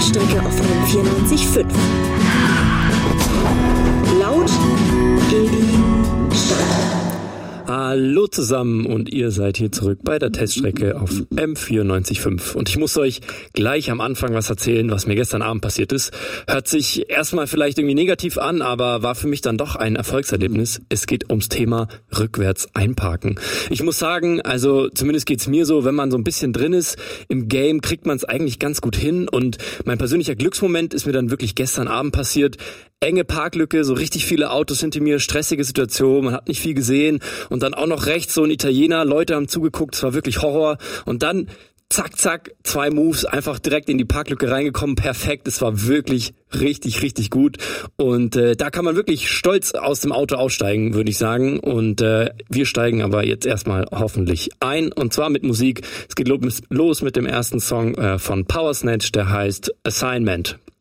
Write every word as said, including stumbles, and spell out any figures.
Teststrecke auf M vierundneunzig Komma fünf. Laut, Edi, Stadt. Hallo zusammen und ihr seid hier zurück bei der Teststrecke auf M vierundneunzig Komma fünf. Und ich muss euch gleich am Anfang was erzählen, was mir gestern Abend passiert ist. Hört sich erstmal vielleicht irgendwie negativ an, aber war für mich dann doch ein Erfolgserlebnis. Es geht ums Thema rückwärts einparken. Ich muss sagen, also zumindest geht's mir so, wenn man so ein bisschen drin ist im Game, kriegt man es eigentlich ganz gut hin. Und mein persönlicher Glücksmoment ist mir dann wirklich gestern Abend passiert. Enge Parklücke, so richtig viele Autos hinter mir, stressige Situation, man hat nicht viel gesehen und dann auch noch rechts so ein Italiener, Leute haben zugeguckt, es war wirklich Horror und dann zack, zack, zwei Moves, einfach direkt in die Parklücke reingekommen, perfekt, es war wirklich richtig, richtig gut und äh, da kann man wirklich stolz aus dem Auto aussteigen, würde ich sagen und äh, wir steigen aber jetzt erstmal hoffentlich ein und zwar mit Musik. Es geht los mit dem ersten Song äh, von Powersnatch, der heißt Assignment.